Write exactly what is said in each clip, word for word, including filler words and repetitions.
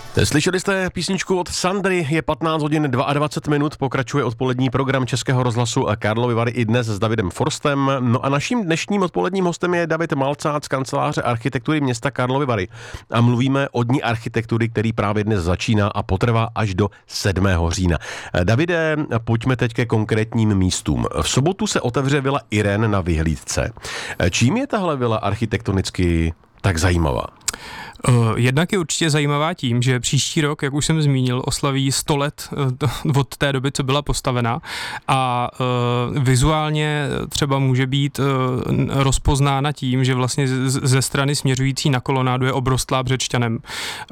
Slyšeli jste písničku od Sandry, je patnáct hodin dvacet dva minut, pokračuje odpolední program Českého rozhlasu Karlovy Vary i dnes s Davidem Forstem. No a naším dnešním odpoledním hostem je David Malcát z kanceláře architektury města Karlovy Vary. A mluvíme o dní architektury, který právě dnes začíná a potrvá až do sedmého října. Davide, pojďme teď ke konkrétním místům. V sobotu se otevře vila Irén na Vyhlídce. Čím je tahle vila architektonicky tak zajímavá? Jednak je určitě zajímavá tím, že příští rok, jak už jsem zmínil, oslaví sto let od té doby, co byla postavena a vizuálně třeba může být rozpoznána tím, že vlastně ze strany směřující na kolonádu je obrostlá břečťanem.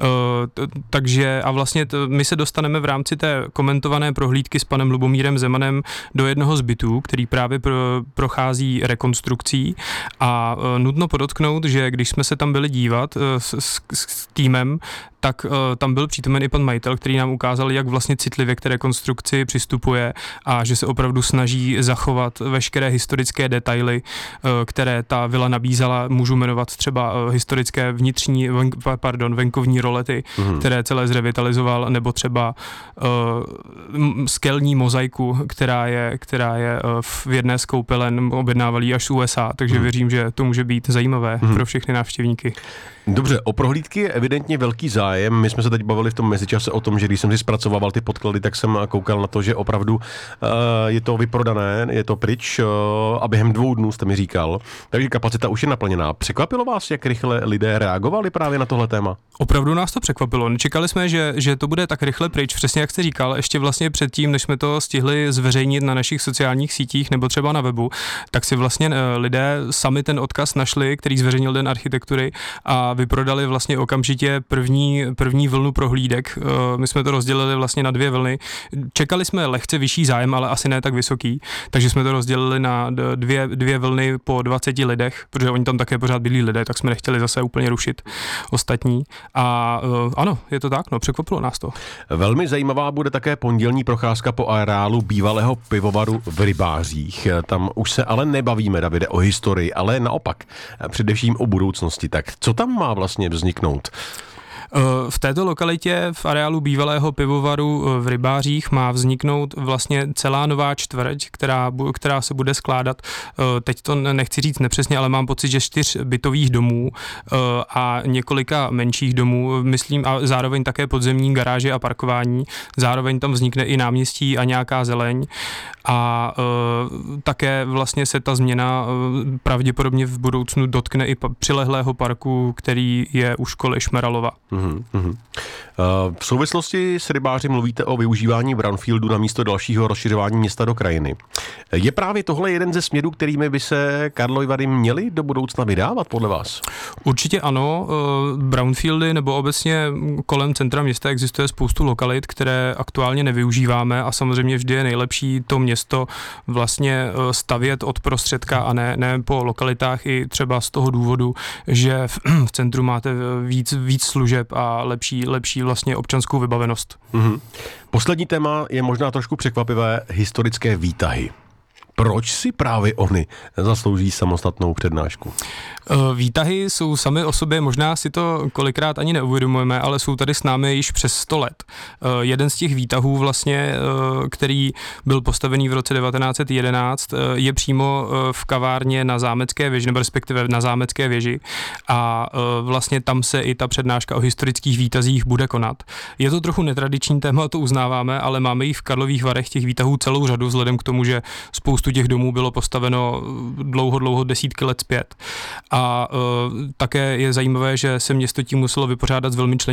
Takže a vlastně my se dostaneme v rámci té komentované prohlídky s panem Lubomírem Zemanem do jednoho z bytů, který právě prochází rekonstrukcí a nutno podotknout, že když jsme se tam byli dívat s s týmem, tak uh, tam byl přítomen i pan majitel, který nám ukázal, jak vlastně citlivě k té rekonstrukci přistupuje a že se opravdu snaží zachovat veškeré historické detaily, uh, které ta vila nabízela. Můžu jmenovat třeba uh, historické vnitřní, ven, pardon, venkovní rolety, mm. které celé zrevitalizoval, nebo třeba uh, skelní mozaiku, která je, která je uh, v jedné z koupelen, objednávali až z U S A, takže mm. věřím, že to může být zajímavé mm. pro všechny návštěvníky. Dobře, o prohlídky je evidentně velký zájem. My jsme se teď bavili v tom mezičase o tom, že když jsem si zpracovával ty podklady, tak jsem koukal na to, že opravdu uh, je to vyprodané, je to pryč uh, a během dvou dnů jste mi říkal. Takže kapacita už je naplněná. Překvapilo vás, jak rychle lidé reagovali právě na tohle téma? Opravdu nás to překvapilo. Nečekali jsme, že, že to bude tak rychle pryč, přesně jak jste říkal, ještě vlastně předtím, než jsme to stihli zveřejnit na našich sociálních sítích nebo třeba na webu, tak si vlastně lidé sami ten odkaz našli, který zveřejnil Den architektury a vyprodali vlastně okamžitě první, první vlnu prohlídek. My jsme to rozdělili vlastně na dvě vlny. Čekali jsme lehce vyšší zájem, ale asi ne tak vysoký, takže jsme to rozdělili na dvě, dvě vlny po dvaceti lidech, protože oni tam také pořád byli lidé, tak jsme nechtěli zase úplně rušit ostatní. A ano, je to tak, no, překvapilo nás to. Velmi zajímavá bude také pondělní procházka po areálu bývalého pivovaru v Rybářích. Tam už se ale nebavíme, Davide, o historii, ale naopak, především o budoucnosti. Tak co tam má vlastně vzniknout? V této lokalitě v areálu bývalého pivovaru v Rybářích má vzniknout vlastně celá nová čtvrť, která, která se bude skládat, teď to nechci říct nepřesně, ale mám pocit, že čtyř bytových domů a několika menších domů, myslím, a zároveň také podzemní garáže a parkování. Zároveň tam vznikne i náměstí a nějaká zeleň a také vlastně se ta změna pravděpodobně v budoucnu dotkne i přilehlého parku, který je u školy Šmeralova. Uhum, uhum. V souvislosti s Rybáři mluvíte o využívání brownfieldu na místo dalšího rozšiřování města do krajiny. Je právě tohle jeden ze směrů, kterými by se Karlovy Vary měly do budoucna vydávat podle vás? Určitě ano. Brownfieldy nebo obecně kolem centra města existuje spoustu lokalit, které aktuálně nevyužíváme a samozřejmě vždy je nejlepší to město vlastně stavět od prostředka a ne, ne po lokalitách i třeba z toho důvodu, že v, v centru máte víc, víc služeb a lepší, lepší vlastně občanskou vybavenost. Mm-hmm. Poslední téma je možná trošku překvapivé, historické výtahy. Proč si právě oni zaslouží samostatnou přednášku? Výtahy jsou sami o sobě, možná si to kolikrát ani neuvědomujeme, ale jsou tady s námi již přes sto let. Jeden z těch výtahů vlastně, který byl postavený v roce devatenáct set jedenáct, je přímo v kavárně na Zámecké věži, nebo respektive na Zámecké věži a vlastně tam se i ta přednáška o historických výtazích bude konat. Je to trochu netradiční téma, to uznáváme, ale máme jich v Karlových Varech těch výtahů celou řadu, vzhledem k tomu, že spoustu těch domů bylo postaveno dlouho, dlouho desítky let zpět. A uh, také je zajímavé, že se město tím muselo vypořádat s velmi člen